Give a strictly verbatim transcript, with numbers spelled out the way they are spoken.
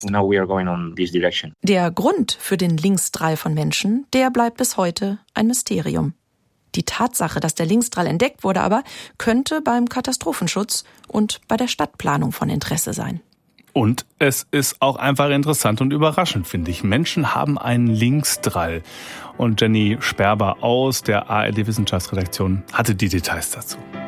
Now we are going on this direction. Der Grund für den Linksdrall von Menschen, der bleibt bis heute ein Mysterium. Die Tatsache, dass der Linksdrall entdeckt wurde, aber könnte beim Katastrophenschutz und bei der Stadtplanung von Interesse sein. Und es ist auch einfach interessant und überraschend, finde ich. Menschen haben einen Linksdrall. Und Jenny Sperber aus der A R D-Wissenschaftsredaktion hatte die Details dazu.